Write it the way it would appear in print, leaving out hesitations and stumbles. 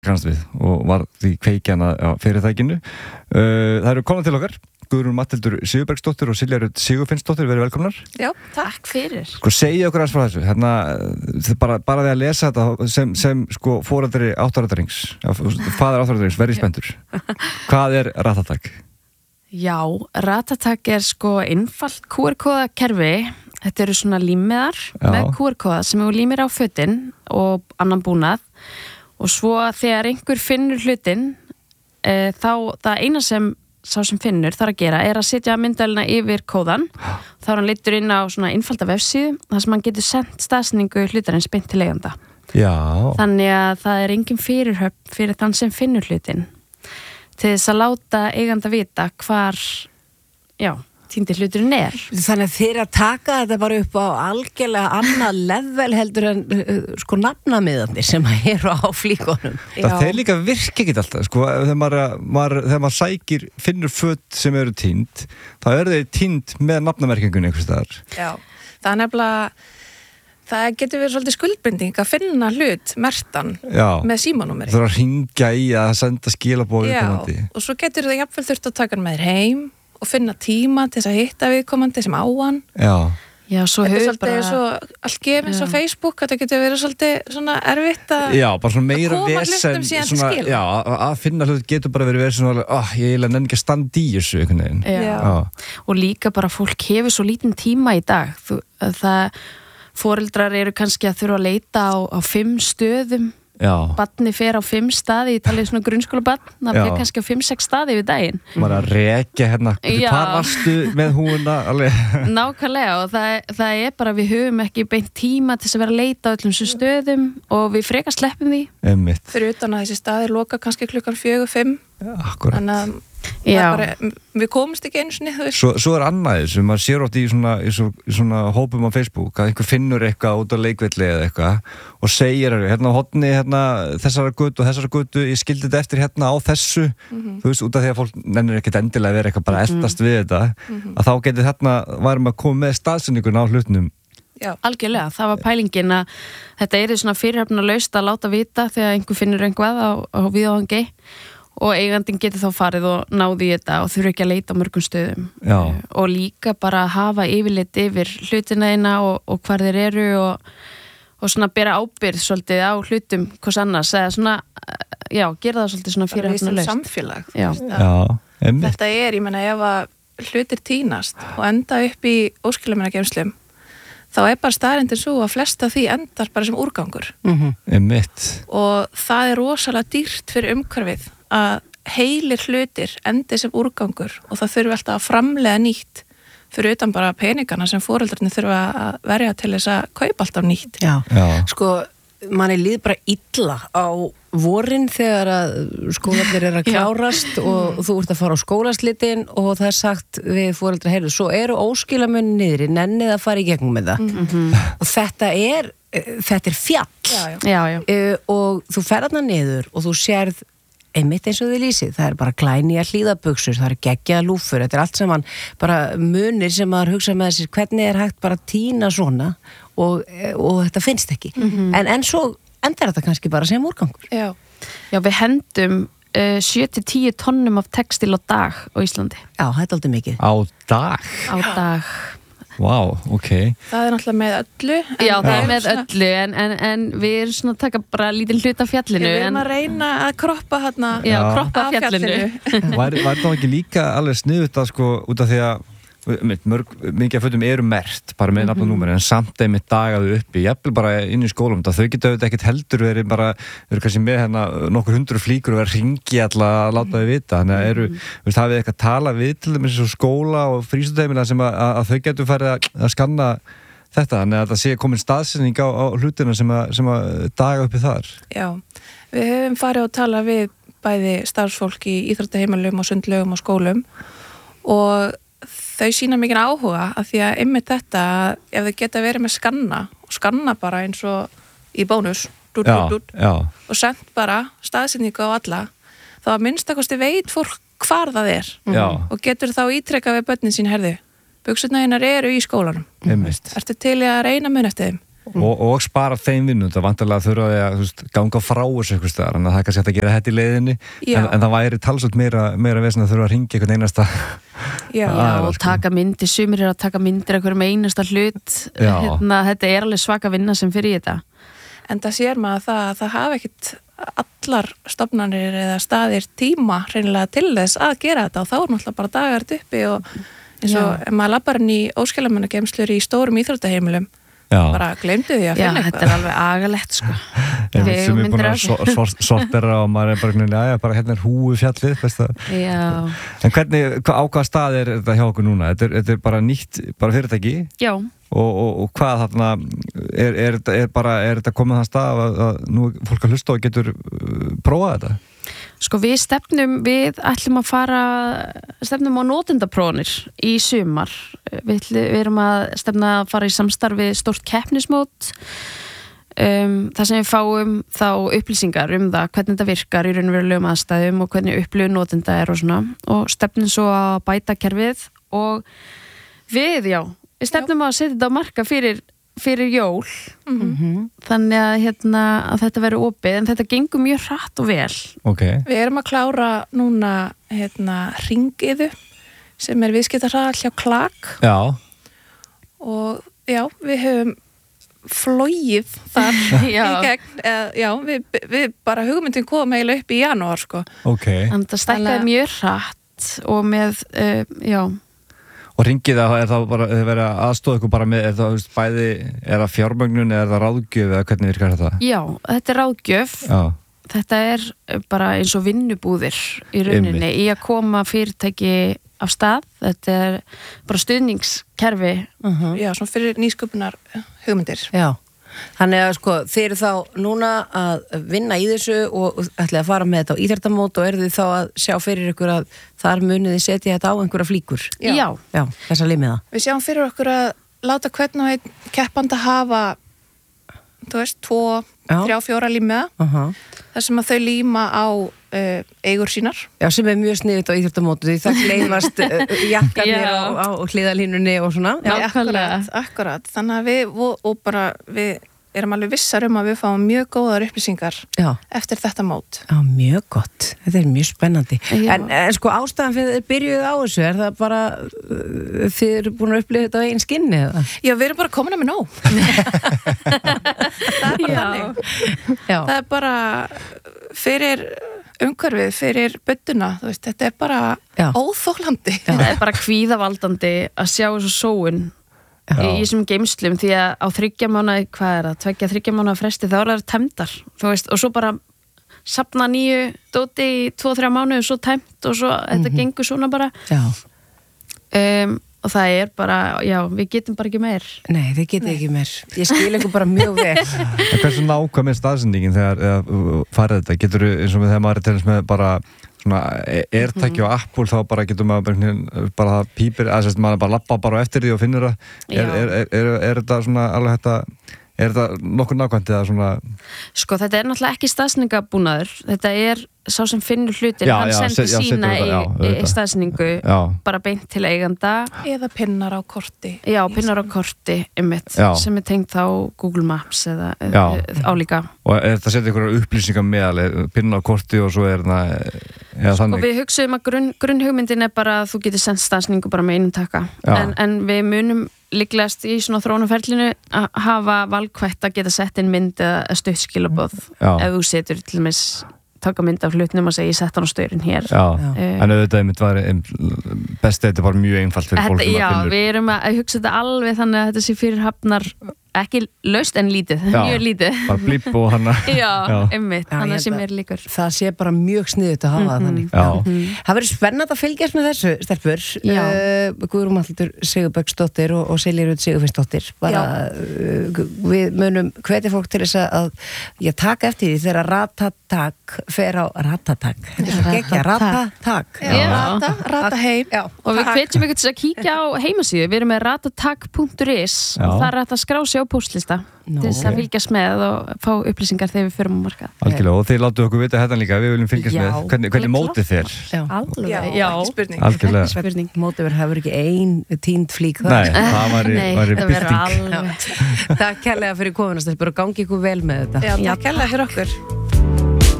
kannast við og var því kveikjana á fyrirtækinu. Það eru konar til okkar, Guðrún Matthildur Sigurbergsdóttir og Silja Rut Sigurfinnsdóttir, verið velkomnar. Já, takk fyrir. Sko, segja okkur aðeins frá þessu, hérna, bara við að lesa þetta sem sko foreldri áttræðarings, faðir áttræðarings, verið spenntur. Hvað er Ratatak? Já, Ratatak sko einfalt QR-kóða kerfi. Þetta eru svona límmiðar með QR-kóða sem þú límir á fötin og annan búnað og svo þegar einhver finnur hlutin þá það eina sem sá sem finnur þarf að gera er að setja myndavélina yfir kóðan. Þá er hann leiddur inn á svona einfalda vefsíðu þar sem hann getur sendt staðsetningu hlutarins beint til eiganda. Já. Þannig að það er engin fyrirhöfn fyrir þann sem finnur hlutin til þess að láta eiganda vita hvar týndi hluturinn er. Þannig að þeir að taka þetta bara upp á algjörlega annað level heldur en sko nafnamiðarnir sem eru á flíkonum. Það þeir líka virka ekki alltaf, sko, þegar maður sækir, finnur föt sem eru týnd, þá eru þeir týnd með nafnamerkingunni einhvers staðar. Já, það er nefnilega, það getur verið svolítið skuldbinding að finna hlut mertan með símanúmeri. Það er að hringja í að senda skilaboð viðkomandi. Já, og svo getur það jafnvel þurft að taka hann með þér heim og finna tíma til þess að hitta viðkomandi sem á hann. Já, svo þetta er svolítið svo allt gefins á Facebook, þetta getur verið svolítið svona erfitt að bara svona meira koma vesen, hlutum síðan til skila. Að finna hlut getur bara verið svona, ég eiginlega nenni ekki að standa í þessu einhvern veginn. Já. Og líka bara fólk hefur svo lítinn tíma í dag. Foreldrar eru kannski að þurfa að leita á 5 stöðum. Barni fer á 5 staði, ég tala svona grunnskólabarn, það fer kannski á 5-6 staði yfir daginn. Bara að rekja hérna, hvar varstu með húna? Nákvæmlega, og það er bara, við höfum ekki beint tíma til að vera að leita á öllum sem stöðum og við frekar sleppum því. Fyrir utan að þessi staðir loka kannski klukkan 4-5. Akkurat. Þannig að við komumst ekki einu sinni. Svo er annað sem maður sér oft í svona hópum á Facebook að einhver finnur eitthvað út á leikvelli eða eitthvað og segir hérna á horni þessara götu, ég skildi þetta eftir hérna á þessu, þú veist, út af því að fólk nennir ekkert endilega að vera eitthvað bara eldast við þetta, að þá getur hérna varum að koma með staðsendingun á hlutnum. Já, algjörlega, það var pælingin að þetta er svona fyrirhafnarlaust að láta vita þegar einhver finnur einhvað á viðáhangi og eigandinn getur þá farið og náði í þetta og þurfi ekki að leita á mörgum stöðum. Og líka bara að hafa yfirlit yfir hlutina þína og hvar þeir eru og svona bera ábyrgð svolítið á hlutum hvers annars eða svona, gera það svolítið svona fyrirhafnarlaust. Samfélag. Þetta er, ég meina, ef að hlutir týnast og enda upp í óskilamunargeymslum þá er bara staðreyndin svo að flesta því endar bara sem úrgangur. Og það er rosalega dýrt fyrir umhverfið að heilir hlutir endi sem úrgangur og það þurfi alltaf að framleiða nýtt fyrir utan bara peningana sem foreldrarnir þurfa að verja til þess að kaupa alltaf nýtt. Sko, manni líð bara illa á vorin þegar að skólarnir er að klárast og þú ert að fara á skólaslitin og það er sagt við foreldra, heyrðu, svo eru óskilamunni niðri, nennið að fara í gegnum með það. Og þetta er fjall. Og þú fer þarna niður og þú sérð einmitt eins og þið lýsið, það er bara glænýjar hlíðabuxur, það er geggjaða lúfur, þetta er allt saman bara munir sem maður hugsa með sér, hvernig er hægt bara að týna svona og þetta finnst ekki. En svo endar þetta kannski bara sem úrgangur. Já, við hendum 7-10 tonnum af textil á dag á Íslandi. Já, þetta er aldrei mikið. Á dag? Á dag. Vá, ok. Það er náttúrulega með öllu. Já, það er með öllu, en við erum svona að taka bara lítið hlut af fjallinu. Við erum að reyna að kroppa hérna kroppa af fjallinu. Var það ekki líka alveg sniðut að sko, út af því að mikið af fötum eru merkt bara með nafn og númer en samt einmitt dagaðu uppi jafnvel bara inn í skólum þau geta auðvitað ekkert heldur eru kannski með hérna nokkur 100 flíkur og vera hringi alltaf að láta þau vita þannig að hafið eitthvað að tala við til dæmis eins og skóla og frístundheimila sem að þau getur farið að skanna þetta þannig að það sé komin staðsetning á hlutina sem að daga uppi þar. Já, við höfum farið að tala við bæði starfsfólk í íþróttaheimilum og sundlaugum og skólum og þau sína mikið áhuga af því að einmitt þetta, ef þau geta verið með skanna bara eins og í bónus og sendt bara staðsetningu á alla þá að minnstakosti veit fólk hvar það er og getur þá ítrekka við börnin sín herðu, buxurnar hennar eru í skólanum ertu til að reyna mun eftir þeim og spara þeim vinnu, það vantarlega þurfa að ganga frá þessu eitthvað staðar, en það er kannski hægt að gera þetta í leiðinni, en það væri talsvöld meira vesen að þurfa að ringja einhvern einasta og taka myndir, sumir að taka myndir einhverjum einasta hlut þetta alveg svaka vinna sem fyrir þetta. En það sér maður að það hafa ekkit allar stofnanir eða staðir tíma hreinlega til þess að gera þetta og þá náttúrulega bara dagar uppi og eins og maður lappar inn í óskilamannageymslur í stórum íþróttaheimilum bara gleymdu því að finna eitthvað. Þetta er alveg agalegt sko. Sem er búin að sortera og maður bara hérna húi fjallið en hvernig, á hvaða stað er þetta hjá okkur núna? Þetta er bara nýtt fyrirtæki? Já. Og hvað þarna er þetta komið þann stað að nú fólk að hlusta og getur prófað þetta? Sko við ætlum að stefnum á notendaprófanir í sumar. Við erum að stefna að fara í samstarfi stórt keppnismót þar sem við fáum þá upplýsingar það hvernig þetta virkar í raunverulegum aðstæðum og hvernig upplifun notenda er og svona og stefnum svo að bæta kerfið og við stefnum að setja þetta á marka fyrir jól þannig að þetta verður opið en þetta gengur mjög hratt og vel. Við erum að klára núna hringiðu sem er viðskiptahraðall hjá Klak og við höfum flogið þar í gegn við bara hugmyndin kom eiginlega upp í janúar sko. Þannig að það stækkaði mjög hratt og með Og ringið það bara verið að aðstoða ykkur bara með, er það fjármögnun eða er það ráðgjöf eða hvernig virkar þetta? Já, þetta er ráðgjöf. Þetta er bara eins og vinnubúðir í rauninni í að koma fyrirtæki af stað. Þetta er bara stuðningskerfi. Já, svona fyrir nýsköpunar hugmyndir. Já. Þannig að sko, þið eru þá núna að vinna í þessu og ætlaði að fara með þetta á íþróttamót og eru þið þá að sjá fyrir ykkur að þar munið þið setja þetta á einhverja flíkur? Já, þessa limiða. Við sjáum fyrir okkur að láta hvern og einn keppanda hafa 2, 3, 4 límiða þar sem að þau líma á eigur sínar. Já, sem er mjög sniðugt á íþróttamótu því það gleymast jakkarnir á hliðalínunni og svona. Já, akkurat. Þannig að við erum alveg vissar að við fáum mjög góðar upplýsingar eftir þetta mót. Já, mjög gott. Þetta er mjög spennandi. En sko ástæðan fyrir þið byrjuð á þessu, er það bara þið eru búin að upplifa þetta á eigin skinni? Já, við erum bara komin að með nóg. Það er bara þannig. Það er bara fyrir umhverfið, fyrir budduna, þetta er bara óþólandi. Það er bara kvíðavaldandi að sjá þessu sóun í þessum geymslum því að á 3 mánuði, hvað er það, 2-3 mánuða fresti þá er það tæmdar, og svo bara safna nýju dóti í 2-3 mánuði og svo tæmt og svo þetta gengur svona bara og það er bara, við getum bara ekki meir. Nei, þið getum ekki meir. Ég skil ykkur bara mjög vel. Hversu nákvæm er staðsendingin þegar farið þetta? Getur eins og þegar maður er til þess með bara svona AirTag og Apple þá bara getur maður bara það pípir, maður bara lappa bara eftir því og finnur það. Er þetta svona alveg þetta, er þetta nokkur nákvæmt eða svona? Sko þetta er náttúrulega ekki staðsendingabúnaður, þetta er sá sem finnur hlutin, hann sendir sína í staðsendingu bara beint til eiganda. Eða pinnar á korti. Já, pinnar á korti sem er tengt á Google Maps eða álíka. Og er þetta að setja einhverjar upplýsingar með pinnar á korti og svo er það sko við hugsaum að grunnhugmyndin er bara að þú getur sendt staðsendingu bara með einum taka en við munum líklegast í svona þróunarferlinu að hafa valkvætt að geta sett inn mynd eða stuttskilaboð ef þú setur til dæmis taka mynd af hlutnum og segja ég sett hann á staurinn hér. En auðvitað mynd var best þetta bara mjög einfalt fyrir fólk sem að finnur. Við erum að hugsa þetta alveg þannig að þetta sé fyrir hafnar ekki laust en lítið, mjög lítið. Bara blíp og hana. Einmitt, þannig að sem er líkur. Það sé bara mjög sniðugt að hafa þannig. Það verður spennandi að fylgjast með þessu, stelpur. Guðrún Halldur Sigurbergsdóttir og Silja Rut Sigurfinnsdóttir. Við munum hvetja fólk til þess að taka eftir því þegar Ratatak fer á Ratatak. Þetta er svo geggja, Ratatak. Rataheim. Og við hvetjum ykkur til að kíkja á heimasíðu. Við erum með ratatak.is og það er hægt að skrá sig sjá póstlista til þess að fylgjast með og fá upplýsingar þegar við förum á markað. Algjörlega, og þið láttu okkur vita hérna líka, við viljum fylgjast með hvernig mótið þér. Já, spurning. Algjörlega. Mótið hefur ekki ein tínd flík það. Nei, það væri bylting. Takk kærlega fyrir kominast, þetta er bara gangi ykkur vel með þetta. Já, takk kærlega fyrir okkur.